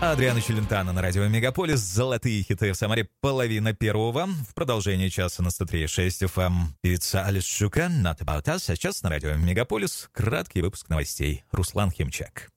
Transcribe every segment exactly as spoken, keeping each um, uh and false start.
Адриано Челентано на радио Мегаполис. Золотые хиты в Самаре. Половина первого. В продолжении часа на сто три и шесть эф эм. Певица Алис Шука, Not About Us. А сейчас на радио Мегаполис краткий выпуск новостей. Руслан Химчак.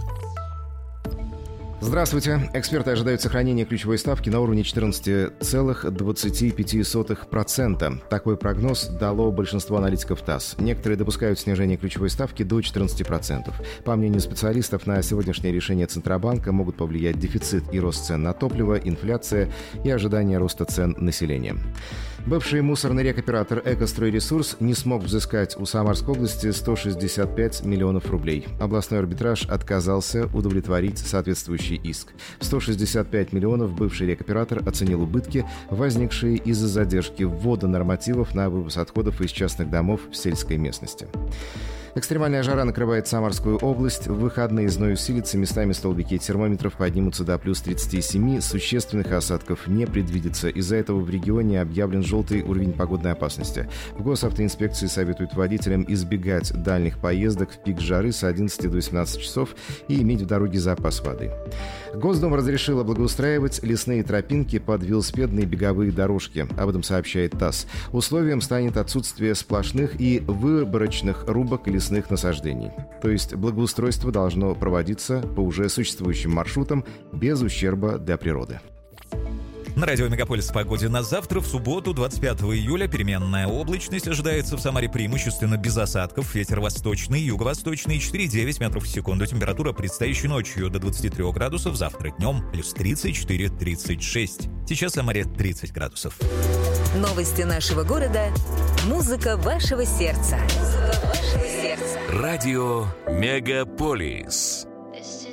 Здравствуйте. Эксперты ожидают сохранения ключевой ставки на уровне четырнадцать целых двадцать пять сотых процента. Такой прогноз дало большинство аналитиков ТАСС. Некоторые допускают снижение ключевой ставки до четырнадцати процентов. По мнению специалистов, на сегодняшнее решение Центробанка могут повлиять дефицит и рост цен на топливо, инфляция и ожидание роста цен населения. Бывший мусорный рекоператор «Экостройресурс» не смог взыскать у Самарской области сто шестьдесят пять миллионов рублей. Областной арбитраж отказался удовлетворить соответствующий иск. В сто шестьдесят пять миллионов бывший рекоператор оценил убытки, возникшие из-за задержки ввода нормативов на вывоз отходов из частных домов в сельской местности. Экстремальная жара накрывает Самарскую область. В выходные зной усилится, местами столбики термометров поднимутся до плюс тридцати семи. Существенных осадков не предвидится. Из-за этого в регионе объявлен желтый уровень погодной опасности. В госавтоинспекции советуют водителям избегать дальних поездок в пик жары с одиннадцати до восемнадцати часов и иметь в дороге запас воды. Госдума разрешила благоустраивать лесные тропинки под велосипедные беговые дорожки. Об этом сообщает ТАСС. Условием станет отсутствие сплошных и выборочных рубок лесных насаждений. То есть благоустройство должно проводиться по уже существующим маршрутам без ущерба для природы. На радио Мегаполис в погоде на завтра, в субботу, двадцать пятого июля, переменная облачность ожидается в Самаре преимущественно без осадков. Ветер восточный, юго-восточный, четыре девять метров в секунду. Температура предстоящей ночью до двадцати трёх градусов, завтра днем плюс тридцать четыре - тридцать шесть. Сейчас в Самаре тридцать градусов. Новости нашего города. Музыка вашего сердца. Музыка вашего сердца. Радио Мегаполис.